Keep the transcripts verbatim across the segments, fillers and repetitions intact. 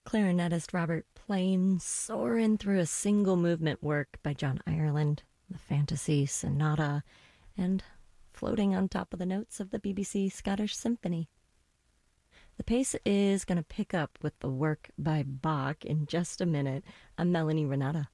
clarinetist Robert Plain soaring through a single movement work by John Ireland, the Fantasy Sonata, and floating on top of the notes of the B B C Scottish Symphony. The pace is going to pick up with the work by Bach in just a minute. I'm Melanie Renata.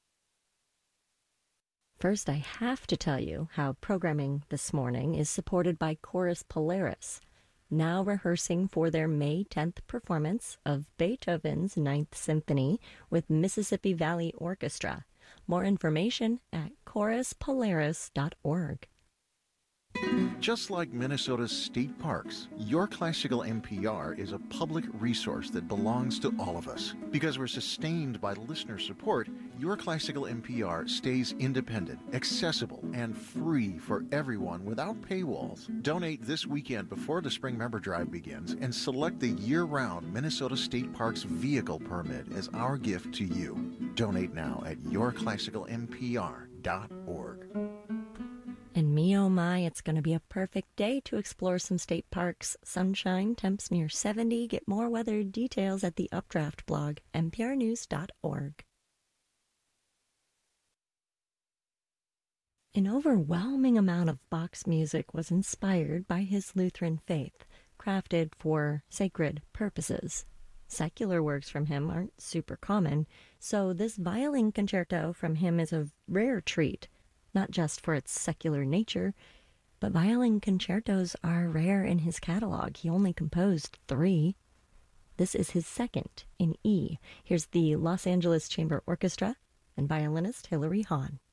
First, I have to tell you how programming this morning is supported by Chorus Polaris, now rehearsing for their May tenth performance of Beethoven's Ninth Symphony with Mississippi Valley Orchestra. More information at chorus polaris dot org. Just like Minnesota's state parks, Your Classical N P R is a public resource that belongs to all of us. Because we're sustained by listener support, Your Classical N P R stays independent, accessible, and free for everyone without paywalls. Donate this weekend before the Spring Member Drive begins and select the year-round Minnesota State Parks vehicle permit as our gift to you. Donate now at your classical n p r dot org. And me, oh my, it's going to be a perfect day to explore some state parks. Sunshine, temps near seventy. Get more weather details at the Updraft blog, n p r news dot org. An overwhelming amount of Bach's music was inspired by his Lutheran faith, crafted for sacred purposes. Secular works from him aren't super common, so this violin concerto from him is a rare treat. Not just for its secular nature, but violin concertos are rare in his catalog. He only composed three. This is his second, in E. Here's the Los Angeles Chamber Orchestra and violinist Hilary Hahn.